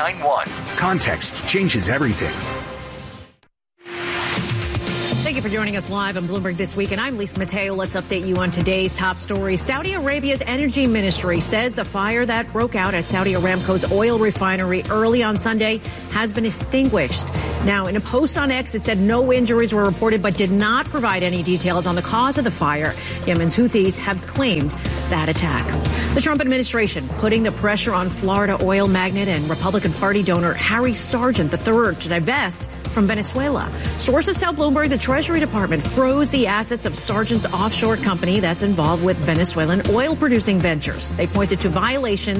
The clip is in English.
1091. Context changes everything. Thank you for joining us live on Bloomberg This Week, and I'm Lisa Mateo. Let's update you on today's top stories. Saudi Arabia's energy ministry says the fire that broke out at Saudi Aramco's oil refinery early on Sunday has been extinguished. Now, in a post on X, it said no injuries were reported, but did not provide any details on the cause of the fire. Yemen's Houthis have claimed that attack. The Trump administration putting the pressure on Florida oil magnate and Republican Party donor Harry Sargent III to divest from Venezuela. Sources tell Bloomberg the Treasury Department froze the assets of Sargent's offshore company that's involved with Venezuelan oil-producing ventures. They pointed to violations